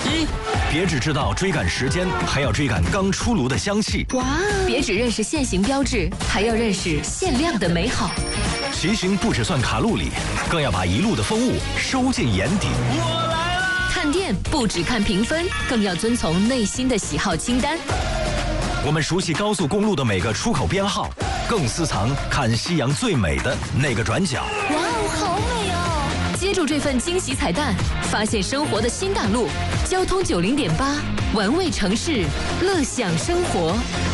西。 别只知道追赶时间，还要追赶刚出炉的香气。 哇！别只认识限行标志，还要认识限量的美好。 骑行不只算卡路里，更要把一路的风物收进眼底。 我来啦！ 看店不只看评分，更要遵从内心的喜好清单。 我们熟悉高速公路的每个出口编号，更私藏看夕阳最美的那个转角。 哇哦，好美哦！接住这份惊喜彩蛋，发现生活的新大陆。交通90.8，玩味城市，乐享生活。